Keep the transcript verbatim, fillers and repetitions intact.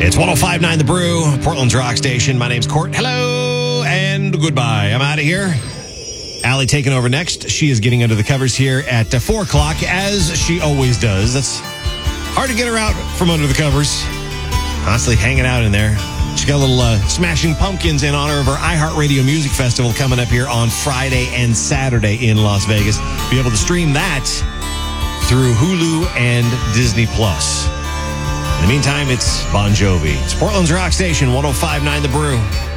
It's one oh five point nine The Brew, Portland's rock station. My name's Court. Hello and goodbye. I'm out of here. Allie taking over next. She is getting under the covers here at uh, four o'clock, as she always does. That's hard to get her out from under the covers. Constantly hanging out in there. She got a little uh, Smashing Pumpkins in honor of her iHeartRadio Music Festival coming up here on Friday and Saturday in Las Vegas. Be able to stream that through Hulu and Disney Plus. In the meantime, it's Bon Jovi. It's Portland's rock station, one oh five point nine The Brew.